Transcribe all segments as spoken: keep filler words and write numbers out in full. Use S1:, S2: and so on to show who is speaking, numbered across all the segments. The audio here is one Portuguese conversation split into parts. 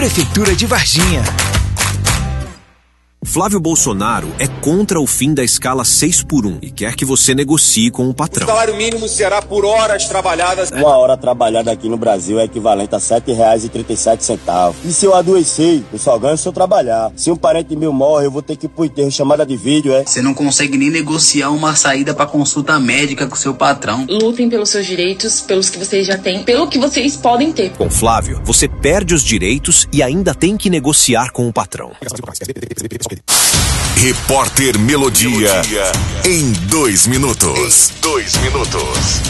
S1: Prefeitura de Varginha.
S2: Flávio Bolsonaro é contra o fim da escala seis por um e quer que você negocie com o patrão.
S3: O salário mínimo será por horas trabalhadas.
S4: Uma hora trabalhada aqui no Brasil é equivalente a sete reais e trinta e sete centavos. E se eu adoecer, eu só ganho se eu trabalhar. Se um parente meu morre, eu vou ter que ir pro enterro, chamada de vídeo, é?
S5: Você não consegue nem negociar uma saída pra consulta médica com seu patrão.
S6: Lutem pelos seus direitos, pelos que vocês já têm, pelo que vocês podem ter.
S2: Com Flávio, você perde os direitos e ainda tem que negociar com o patrão.
S7: Repórter Melodia, Melodia. Em dois minutos. Em dois minutos.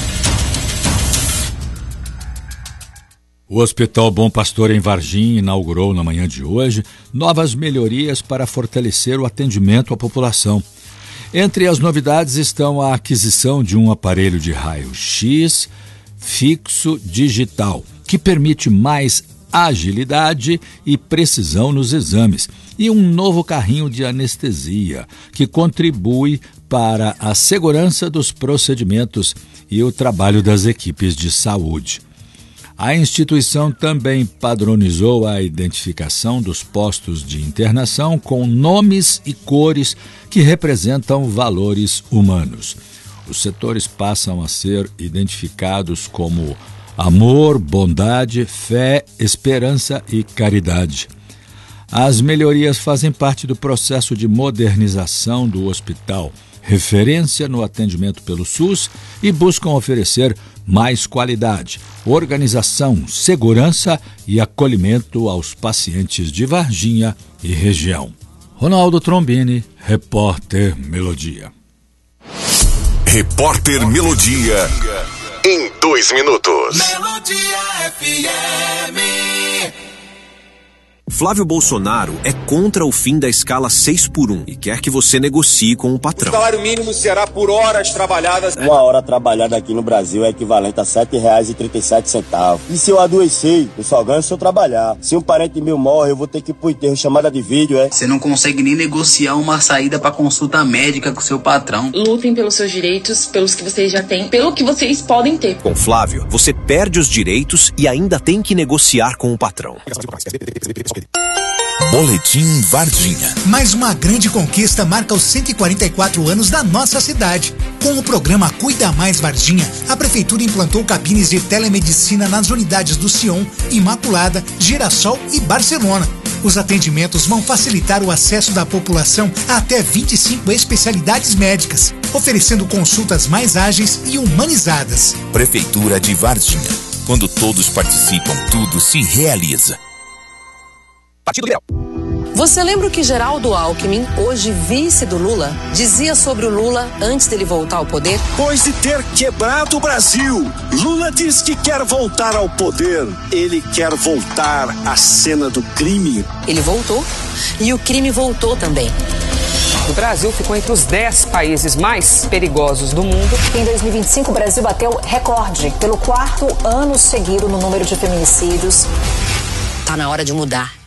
S8: O Hospital Bom Pastor em Varginha inaugurou na manhã de hoje novas melhorias para fortalecer o atendimento à população. Entre as novidades estão a aquisição de um aparelho de raio-x fixo digital, que permite mais agilidade e precisão nos exames, e um novo carrinho de anestesia, que contribui para a segurança dos procedimentos e o trabalho das equipes de saúde. A instituição também padronizou a identificação dos postos de internação com nomes e cores que representam valores humanos. Os setores passam a ser identificados como amor, bondade, fé, esperança e caridade. As melhorias fazem parte do processo de modernização do hospital, referência no atendimento pelo SUS, e buscam oferecer mais qualidade, organização, segurança e acolhimento aos pacientes de Varginha e região. Ronaldo Trombini, Repórter Melodia.
S7: Repórter Melodia. Em dois minutos.
S1: Melodia F M.
S2: Flávio Bolsonaro é contra o fim da escala seis por um e quer que você negocie com o patrão.
S3: O salário mínimo será por horas trabalhadas.
S4: Uma hora trabalhada aqui no Brasil é equivalente a sete reais e trinta e sete centavos. E se eu adoecer, eu só ganho se eu trabalhar. Se um parente meu morre, eu vou ter que ir pro enterro, chamada de vídeo, é?
S5: Você não consegue nem negociar uma saída pra consulta médica com seu patrão.
S6: Lutem pelos seus direitos, pelos que vocês já têm, pelo que vocês podem ter.
S2: Com Flávio, você perde os direitos e ainda tem que negociar com o patrão.
S7: Boletim Varginha.
S1: Mais uma grande conquista marca os cento e quarenta e quatro anos da nossa cidade. Com o programa Cuida Mais Varginha, a Prefeitura implantou cabines de telemedicina nas unidades do Sion, Imaculada, Girassol e Barcelona. Os atendimentos vão facilitar o acesso da população a até vinte e cinco especialidades médicas, oferecendo consultas mais ágeis e humanizadas.
S7: Prefeitura de Varginha. Quando todos participam, tudo se realiza.
S2: Partido Liberal.
S9: Você lembra o que Geraldo Alckmin, hoje vice do Lula, dizia sobre o Lula antes dele voltar ao poder?
S10: Depois de ter quebrado o Brasil, Lula diz que quer voltar ao poder. Ele quer voltar à cena do crime.
S9: Ele voltou e o crime voltou também.
S11: O Brasil ficou entre os dez países mais perigosos do mundo.
S12: Em dois mil e vinte e cinco, o Brasil bateu recorde pelo quarto ano seguido no número de feminicídios.
S9: Tá na hora de mudar.